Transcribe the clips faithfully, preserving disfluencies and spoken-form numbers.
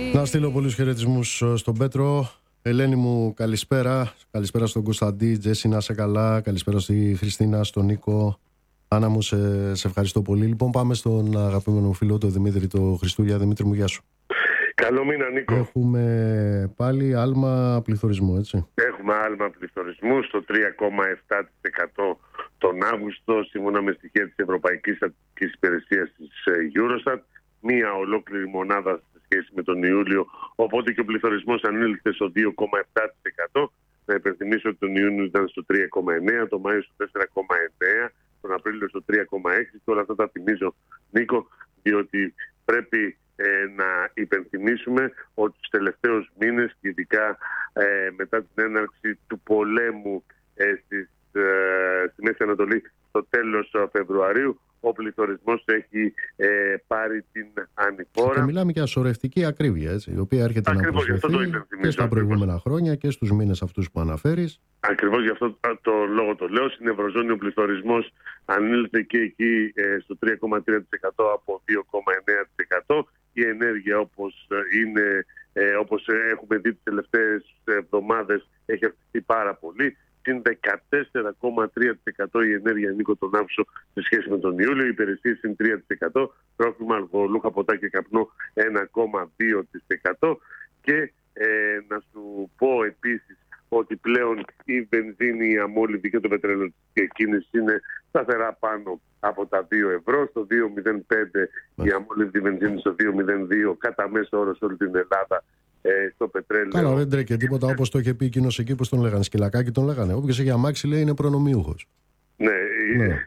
Να στείλω πολλούς χαιρετισμούς στον Πέτρο. Ελένη μου, καλησπέρα. Καλησπέρα στον Κωνσταντή, Τζέσι, να είσαι καλά. Καλησπέρα στη Χριστίνα, στον Νίκο. Άννα μου, σε, σε ευχαριστώ πολύ. Λοιπόν, πάμε στον αγαπημένο φίλο, τον Δημήτρη το Χριστούγια. Δημήτρη μου, γεια σου. Καλό μήνα, Νίκο. Έχουμε πάλι άλμα πληθωρισμού, έτσι. Έχουμε άλμα πληθωρισμού στο τρία κόμμα επτά τοις εκατό τον Αύγουστο, σύμφωνα με στοιχεία της Ευρωπαϊκής Στατιστικής Υπηρεσίας της Eurostat. Μία ολόκληρη μονάδα σε σχέση με τον Ιούλιο, οπότε και ο πληθωρισμός ανήλθε στο δύο κόμμα επτά τοις εκατό. Να υπενθυμίσω ότι τον Ιούνιο ήταν στο τρία κόμμα εννέα, τον Μάιο στο τέσσερα κόμμα εννέα, τον Απρίλιο στο τρία κόμμα έξι και όλα αυτά τα θυμίζω, Νίκο, διότι πρέπει ε, να υπενθυμίσουμε ότι τους τελευταίους μήνες και ειδικά ε, μετά την έναρξη του πολέμου ε, στις, ε, στη Μέση Ανατολή στο τέλος Φεβρουαρίου, ο πληθωρισμός έχει ε, πάρει την ανηφόρα. Και μιλάμε για σωρευτική ακρίβεια, έτσι, η οποία έρχεται ακριβώς, να προσθεθεί και στα προηγούμενα ακριβώς. χρόνια και στους μήνες αυτούς που αναφέρεις. Ακριβώς γι' αυτό το λόγο το λέω. Στην Ευρωζώνη ο πληθωρισμός ανήλθε και εκεί ε, στο τρία κόμμα τρία τοις εκατό από δύο κόμμα εννέα τοις εκατό. Η ενέργεια, όπως, είναι, ε, όπως έχουμε δει τις τελευταίες εβδομάδες, έχει αυξηθεί πάρα πολύ. Συν δεκατέσσερα κόμμα τρία τοις εκατό η ενέργεια, Νίκο, τον Αύγουστο σε σχέση με τον Ιούλιο. Οι υπηρεσίες συν τρία τοις εκατό. Τρόφιμα, αλκοολούχα, ποτά και καπνό ένα κόμμα δύο τοις εκατό. Και ε, να σου πω επίσης ότι πλέον η βενζίνη, η αμόλυβη και το πετρέλαιο της εκκίνησης είναι σταθερά πάνω από τα δύο ευρώ. Στο δύο κόμμα μηδέν πέντε η αμόλυβη βενζίνη, στο δύο κόμμα μηδέν δύο κατά μέσο όρο σε όλη την Ελλάδα. Ε, στο πετρέλαιο. Καλά, δεν τρέχει τίποτα, όπως το είχε πει εκείνος εκεί, πώς τον λέγανε, Σκυλακάκι τον λέγανε. Όποιος έχει αμάξι, λέει, είναι προνομιούχος. Ναι, ναι. Ε,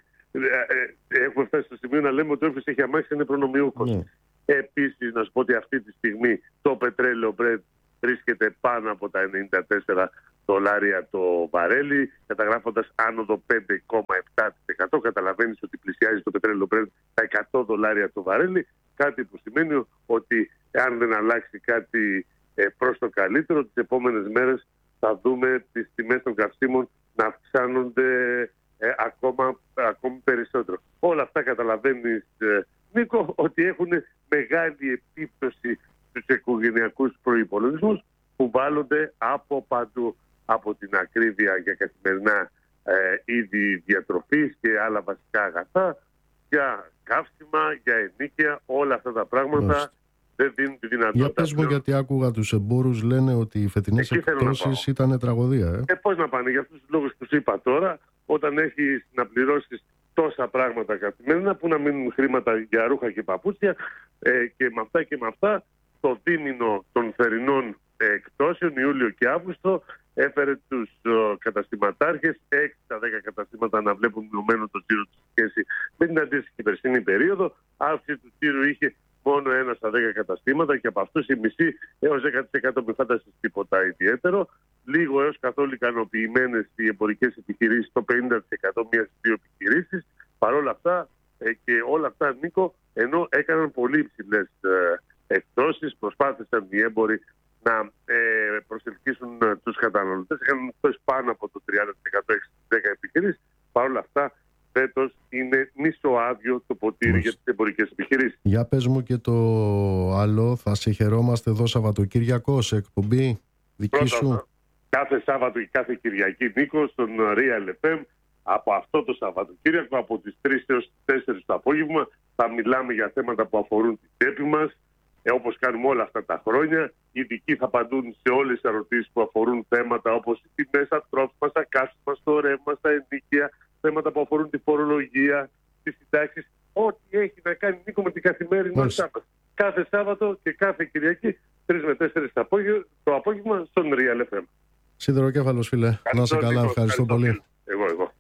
ε, έχουμε φτάσει στο σημείο να λέμε ότι όποιος έχει αμάξι είναι προνομιούχος. Ναι. Επίσης, να σου πω ότι αυτή τη στιγμή το πετρέλαιο Brent βρίσκεται πάνω από τα ενενήντα τέσσερα δολάρια το βαρέλι, καταγράφοντας άνοδο πέντε κόμμα επτά τοις εκατό. Καταλαβαίνεις ότι πλησιάζει το πετρέλαιο Brent τα εκατό δολάρια το βαρέλι, κάτι που σημαίνει ότι αν δεν αλλάξει κάτι προς το καλύτερο, τις επόμενες μέρες θα δούμε τις τιμές των καυσίμων να αυξάνονται ε, ακόμα, ακόμα περισσότερο. Όλα αυτά καταλαβαίνεις, ε, Νίκο, ότι έχουν μεγάλη επίπτωση στους οικογενειακούς προϋπολογισμούς που βάλλονται από παντού, από την ακρίβεια για καθημερινά ε, είδη διατροφής και άλλα βασικά αγαθά, για καύσιμα, για ενοίκια, όλα αυτά τα πράγματα. Μάλιστα. Δεν δίνουν τη δυνατότητα. Για πες μου, γιατί άκουγα τους εμπόρους λένε ότι οι φετινές εκπτώσεις ήταν τραγωδία. Ε? Ε, πώς να πάνε, για αυτούς τους λόγους που σου είπα τώρα, όταν έχεις να πληρώσεις τόσα πράγματα καθημερινά, που να μείνουν χρήματα για ρούχα και παπούτσια, ε, και με αυτά και με αυτά, το δίμηνο των θερινών εκπτώσεων, Ιούλιο και Αύγουστο, έφερε τους uh, καταστηματάρχες, έξι στα δέκα καταστήματα να βλέπουν μειωμένο το τζίρο του σχέση με την αντίστοιχη περσινή περίοδο. Αύξηση του τζίρου είχε μόνο ένα στα δέκα καταστήματα και από αυτούς η μισή έως δέκα τοις εκατό μην φανταστείς τίποτα ιδιαίτερο. Λίγο έως καθόλου ικανοποιημένες οι εμπορικές επιχειρήσεις, το πενήντα τοις εκατό μία στις δύο επιχειρήσεις. Παρ' όλα αυτά ε, και όλα αυτά, Νίκο, ενώ έκαναν πολύ υψηλές ε, εκπτώσεις, προσπάθησαν οι έμποροι να ε, προσελκύσουν ε, τους καταναλωτές. Έκαναν εκπτώσεις πάνω από το τριάντα τοις εκατό έξι στις δέκα επιχειρήσεις. Παρ' όλα αυτά, φέτος είναι μισοάδιο το ποτήρι Μάλιστα. για τις εμπορικές επιχειρήσεις. Για πες μου και το άλλο, θα σε χαιρόμαστε εδώ Σαββατοκύριακο σε εκπομπή δική Πρώτα, σου. Κάθε Σάββατο και κάθε Κυριακή, Νίκο, στον Real εφ εμ, από αυτό το Σαββατοκύριακο, από τις τρεις έως τις τέσσερις το απόγευμα, θα μιλάμε για θέματα που αφορούν την τσέπη μας, ε, όπως κάνουμε όλα αυτά τα χρόνια. Οι ειδικοί θα απαντούν σε όλες τις ερωτήσεις που αφορούν θέματα όπως οι τιμές, τα τρόφιμα, στα καύσιμα, στο ρεύμα, στα ενοίκια, θέματα που αφορούν τη φορολογία, τις συντάξεις, ό,τι έχει να κάνει, Νίκο, με την καθημερινότητά μας. Κάθε Σάββατο και κάθε Κυριακή, τρεις με τέσσερις το απόγευμα, στον Real εφ εμ. Σιδεροκέφαλος, φίλε. Να είσαι καλά, ευχαριστώ πολύ. Εγώ, εγώ.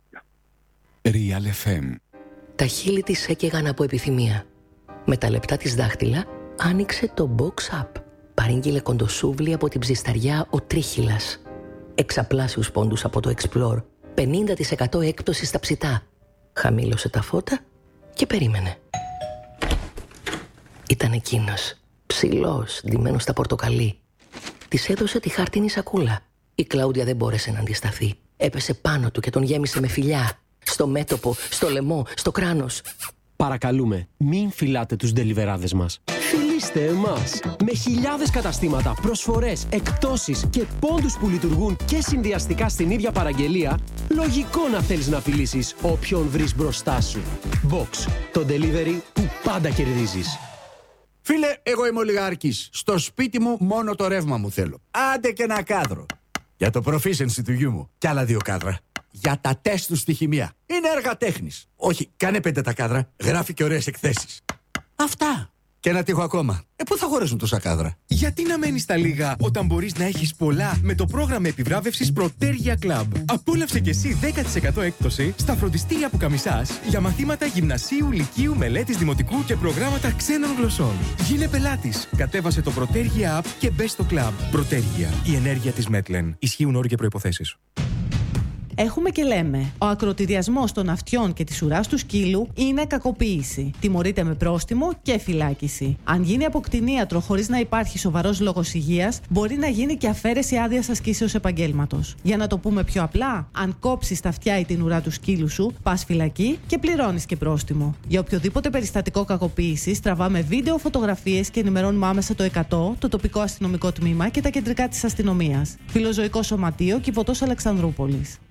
Real εφ εμ. Τα χείλη της έκαιγαν από επιθυμία. Με τα λεπτά της δάχτυλα άνοιξε το Box App. Παρήγγειλε κοντοσούβλι από την ψισταριά ο Τρίχυλας. Εξαπλάσιους πόντους από το Explore. πενήντα τοις εκατό έκπτωση στα ψητά. Χαμήλωσε τα φώτα και περίμενε. Ήταν εκείνος, ψηλός, ντυμένος στα πορτοκαλί. Της έδωσε τη χάρτινη σακούλα. Η Κλάουδια δεν μπόρεσε να αντισταθεί. Έπεσε πάνω του και τον γέμισε με φιλιά. Στο μέτωπο, στο λαιμό, στο κράνος. Παρακαλούμε, μην φυλάτε τους ντελιβεράδες μας. Φιλήστε εμάς. Με χιλιάδες καταστήματα, προσφορές, εκπτώσεις και πόντους που λειτουργούν και συνδυαστικά στην ίδια παραγγελία, λογικό να θέλεις να φιλήσεις όποιον βρεις μπροστά σου. Box. Το delivery που πάντα κερδίζεις. Φίλε, εγώ είμαι ολιγάρχης. Στο σπίτι μου μόνο το ρεύμα μου θέλω. Άντε και ένα κάδρο. Για το proficiency του γιού μου. Κι άλλα δύο κάδρα. Για τα τεστ του στη χημεία. Είναι έργα τέχνης. Όχι, κάνε πέντε τα κάδρα. Γράφει και ωραίες εκθέσεις. Αυτά. Και ένα τείχο ακόμα. Ε, πού θα χωρέσουν τόσα κάδρα? Γιατί να μένεις στα λίγα όταν μπορείς να έχεις πολλά με το πρόγραμμα επιβράβευσης Protergia Club. Απόλαυσε και εσύ δέκα τοις εκατό έκπτωση στα φροντιστήρια που καμισάς για μαθήματα γυμνασίου, λυκείου, μελέτης δημοτικού και προγράμματα ξένων γλωσσών. Γίνε πελάτης. Κατέβασε το Protergia App και μπες στο club. Protergia. Η ενέργεια της Μέτλεν. Ισχύουν όροι και προϋποθέσεις. Έχουμε και λέμε. Ο ακροτηριασμός των αυτιών και της ουράς του σκύλου είναι κακοποίηση. Τιμωρείται με πρόστιμο και φυλάκιση. Αν γίνει από κτηνίατρο χωρίς να υπάρχει σοβαρός λόγος υγείας, μπορεί να γίνει και αφαίρεση άδειας ασκήσεως επαγγέλματος. Για να το πούμε πιο απλά, αν κόψεις τα αυτιά ή την ουρά του σκύλου σου, πας φυλακή και πληρώνεις και πρόστιμο. Για οποιοδήποτε περιστατικό κακοποίησης, τραβάμε βίντεο, φωτογραφίες και ενημερώνουμε άμεσα το εκατό, το τοπικό αστυνομικό τμήμα και τα κεντρικά της αστυνομίας. Φιλοζωικό Σωματείο Κιβωτός Αλεξανδρούπολης.